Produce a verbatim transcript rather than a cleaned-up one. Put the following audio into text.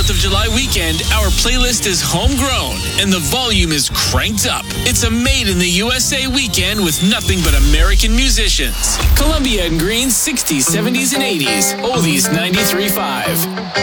fourth of July weekend, our playlist is homegrown and the volume is cranked up. It's a made in the U S A weekend with nothing but American musicians. Columbia and Green's sixties, seventies, and eighties. Oldies ninety-three point five.